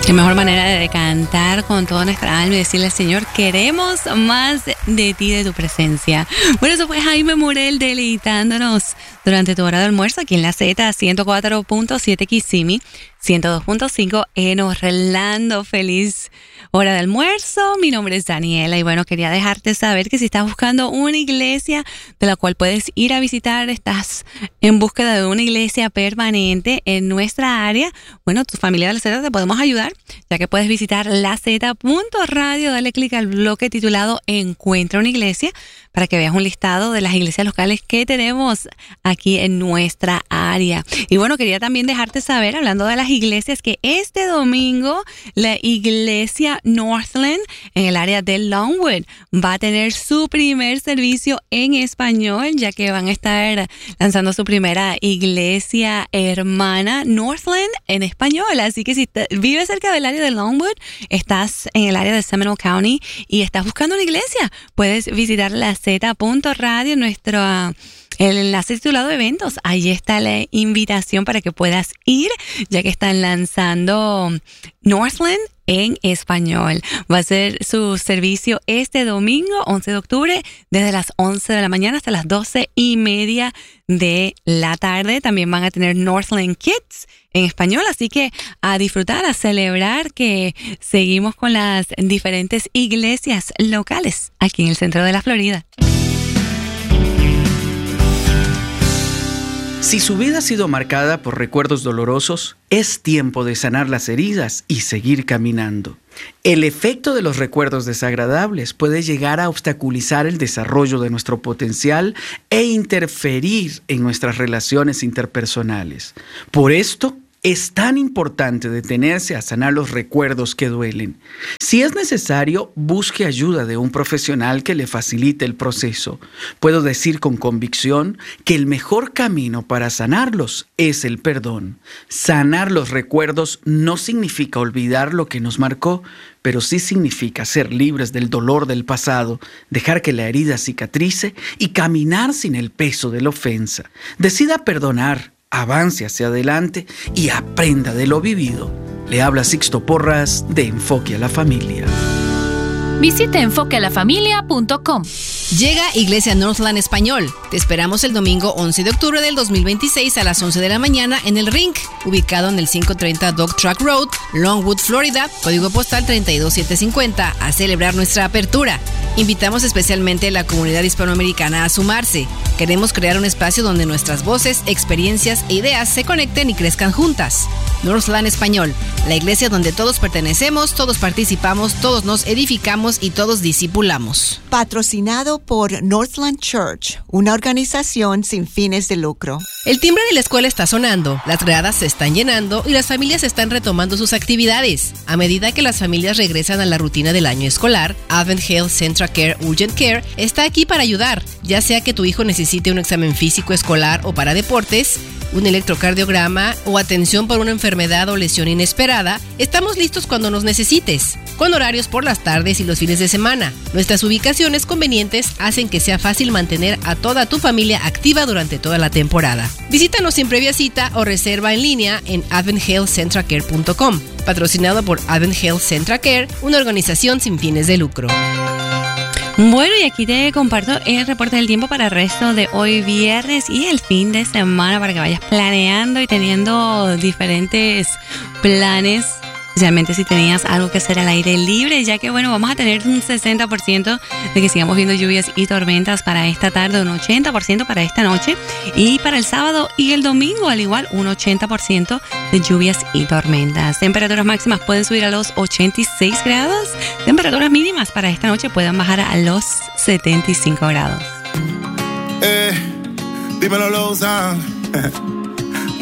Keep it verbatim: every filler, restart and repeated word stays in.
Qué mejor manera de cantar con toda nuestra alma y decirle al Señor, queremos más de ti, de tu presencia. Bueno, eso fue Jaime Morel deleitándonos durante tu hora de almuerzo aquí en la Z ciento cuatro punto siete Kissimmee, ciento dos punto cinco en Orlando. Feliz hora de almuerzo. Mi nombre es Daniela y bueno, quería dejarte saber que si estás buscando una iglesia de la cual puedes ir a visitar, estás en búsqueda de una iglesia permanente en nuestra área, bueno, tu familia de la Z te podemos ayudar, ya que puedes visitar la Z punto radio, dale clic al bloque titulado Encuentra una iglesia para que veas un listado de las iglesias locales que tenemos aquí en nuestra área. Y bueno, quería también dejarte saber, hablando de las iglesias, que este domingo la iglesia Northland en el área de Longwood va a tener su primer servicio en español, ya que van a estar lanzando su primera iglesia hermana Northland en español. Así que si te, vives cerca del área de Longwood, estás en el área de Seminole County y estás buscando una iglesia, puedes visitar la Z punto radio, nuestro el enlace titulado eventos. Ahí está la invitación para que puedas ir, ya que están lanzando Northland en español. Va a ser su servicio este domingo, once de octubre, desde las once de la mañana hasta las doce y media de la tarde. También van a tener Northland Kids en español, así que a disfrutar, a celebrar que seguimos con las diferentes iglesias locales aquí en el centro de la Florida. Si su vida ha sido marcada por recuerdos dolorosos, es tiempo de sanar las heridas y seguir caminando. El efecto de los recuerdos desagradables puede llegar a obstaculizar el desarrollo de nuestro potencial e interferir en nuestras relaciones interpersonales. Por esto, es tan importante detenerse a sanar los recuerdos que duelen. Si es necesario, busque ayuda de un profesional que le facilite el proceso. Puedo decir con convicción que el mejor camino para sanarlos es el perdón. Sanar los recuerdos no significa olvidar lo que nos marcó, pero sí significa ser libres del dolor del pasado, dejar que la herida cicatrice y caminar sin el peso de la ofensa. Decida perdonar, avance hacia adelante y aprenda de lo vivido. Le habla Sixto Porras de Enfoque a la Familia. Visita enfoque a la familia punto com. Llega Iglesia Northland Español. Te esperamos el domingo once de octubre del dos mil veintiséis a las once de la mañana en el Rink, ubicado en el quinientos treinta Dog Truck Road, Longwood, Florida, código postal treinta y dos mil setecientos cincuenta, a celebrar nuestra apertura. Invitamos especialmente a la comunidad hispanoamericana a sumarse. Queremos crear un espacio donde nuestras voces, experiencias e ideas se conecten y crezcan juntas. Northland Español, la iglesia donde todos pertenecemos, todos participamos, todos nos edificamos y todos discipulamos. Patrocinado por Northland Church, una organización sin fines de lucro. El timbre de la escuela está sonando, las gradas se están llenando y las familias están retomando sus actividades. A medida que las familias regresan a la rutina del año escolar, Advent Health Central Care Urgent Care está aquí para ayudar, ya sea que tu hijo necesite un examen físico escolar o para deportes, un electrocardiograma o atención por una enfermedad o lesión inesperada. Estamos listos cuando nos necesites, con horarios por las tardes y los fines de semana. Nuestras ubicaciones convenientes hacen que sea fácil mantener a toda tu familia activa durante toda la temporada. Visítanos sin previa cita o reserva en línea en advent health central care punto com, patrocinado por Advent Health Central Care, una organización sin fines de lucro. Bueno, y aquí te comparto el reporte del tiempo para el resto de hoy viernes y el fin de semana para que vayas planeando y teniendo diferentes planes, especialmente si tenías algo que hacer al aire libre, ya que bueno, vamos a tener un sesenta por ciento de que sigamos viendo lluvias y tormentas para esta tarde, un ochenta por ciento para esta noche y para el sábado y el domingo al igual un ochenta por ciento de lluvias y tormentas. Temperaturas máximas pueden subir a los ochenta y seis grados, temperaturas mínimas para esta noche pueden bajar a los setenta y cinco grados. Eh, dímelo, Lozan.